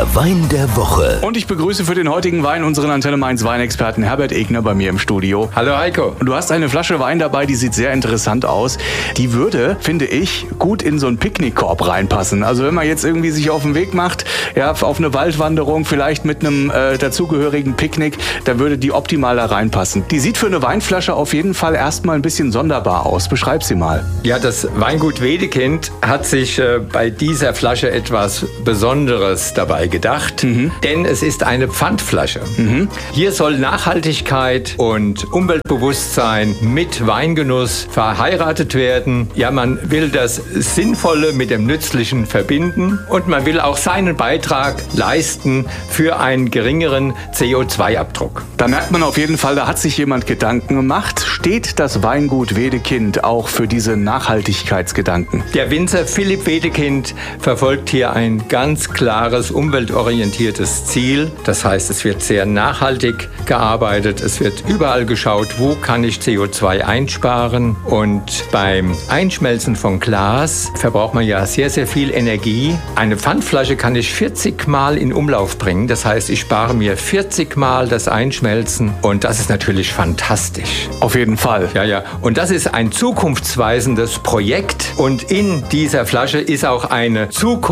Der Wein der Woche. Und ich begrüße für den heutigen Wein unseren Antenne Mainz Weinexperten Herbert Egner bei mir im Studio. Hallo Heiko. Und du hast eine Flasche Wein dabei, die sieht sehr interessant aus. Die würde, finde ich, gut in so einen Picknickkorb reinpassen. Also wenn man jetzt irgendwie sich auf den Weg macht, ja, auf eine Waldwanderung, vielleicht mit einem dazugehörigen Picknick, da würde die optimal da reinpassen. Die sieht für eine Weinflasche auf jeden Fall erstmal ein bisschen sonderbar aus. Beschreib sie mal. Ja, das Weingut Wedekind hat sich bei dieser Flasche etwas Besonderes dabei gedacht, denn es ist eine Pfandflasche. Hier soll Nachhaltigkeit und Umweltbewusstsein mit Weingenuss verheiratet werden. Ja, man will das Sinnvolle mit dem Nützlichen verbinden und man will auch seinen Beitrag leisten für einen geringeren CO2-Abdruck. Da merkt man auf jeden Fall, da hat sich jemand Gedanken gemacht. Steht das Weingut Wedekind auch für diese Nachhaltigkeitsgedanken? Der Winzer Philipp Wedekind verfolgt hier ein ganz klares umweltorientiertes Ziel. Das heißt, es wird sehr nachhaltig gearbeitet. Es wird überall geschaut, wo kann ich CO2 einsparen. Und beim Einschmelzen von Glas verbraucht man ja sehr, sehr viel Energie. Eine Pfandflasche kann ich 40 Mal in Umlauf bringen. Das heißt, ich spare mir 40 Mal das Einschmelzen. Und das ist natürlich fantastisch. Auf jeden Fall. Ja. Und das ist ein zukunftsweisendes Projekt. Und in dieser Flasche ist auch eine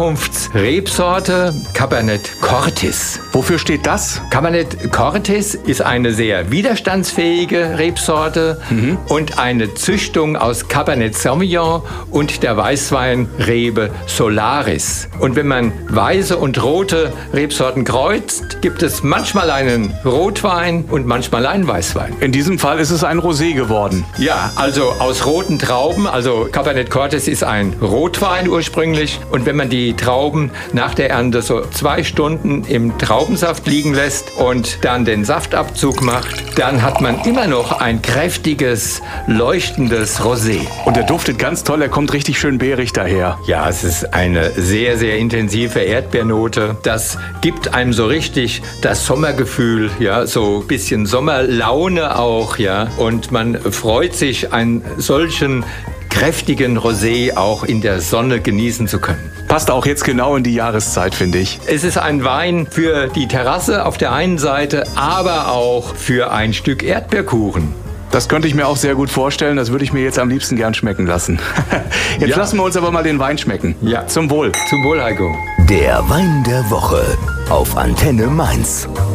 Zukunftsrebsorte, Cabernet Cortis. Wofür steht das? Cabernet Cortis ist eine sehr widerstandsfähige Rebsorte und eine Züchtung aus Cabernet Sauvignon und der Weißweinrebe Solaris. Und wenn man weiße und rote Rebsorten kreuzt, gibt es manchmal einen Rotwein und manchmal einen Weißwein. In diesem Fall ist es ein Rosé geworden. Ja, also aus roten Trauben, also Cabernet Cortis ist ein Rotwein ursprünglich. Und wenn man die Trauben nach der Ernte so 2 Stunden im Traubensaft liegen lässt und dann den Saftabzug macht, dann hat man immer noch ein kräftiges, leuchtendes Rosé. Und der duftet ganz toll, er kommt richtig schön beerig daher. Ja, es ist eine sehr, sehr intensive Erdbeernote. Das gibt einem so richtig das Sommergefühl, ja, so ein bisschen Sommerlaune auch, ja. Und man freut sich, einen solchen kräftigen Rosé auch in der Sonne genießen zu können. Passt auch jetzt genau in die Jahreszeit, finde ich. Es ist ein Wein für die Terrasse auf der einen Seite, aber auch für ein Stück Erdbeerkuchen. Das könnte ich mir auch sehr gut vorstellen. Das würde ich mir jetzt am liebsten gern schmecken lassen. Jetzt lassen wir uns aber mal den Wein schmecken. Ja. Zum Wohl. Zum Wohl, Heiko. Der Wein der Woche auf Antenne Mainz.